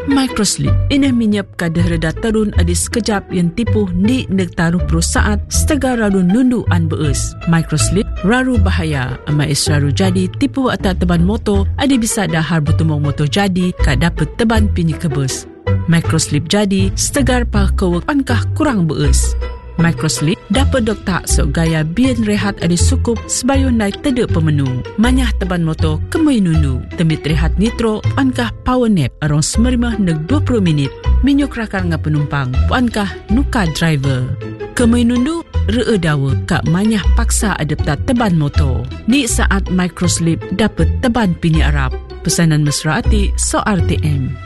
Microslip ini menyap kadar reda terun adis sekejap yang tipu di nektaruh perusahaan setega raru nundu an beus. Microslip raru bahaya ama raru jadi tipu atau teban motor adi bisa dahar bertumong motor jadi kak dapat teban pinyi kebus. Microslip jadi setegar pa kewek pankah kurang beus. Microslip dapat doktak sok gaya bian rehat ada sukup sebayun naik tedek pemenu. Manyah teban motor kemui nundu. Temit rehat nitro puankah power nap arong 15 neg 20 minit. Minyuk rakar nga penumpang puankah nuka driver. Kemui nundu ree dawa kak manyah paksa adapta teban motor. Ni saat Microslip dapat teban pini Arab. Pesanan mesra ati so RTM.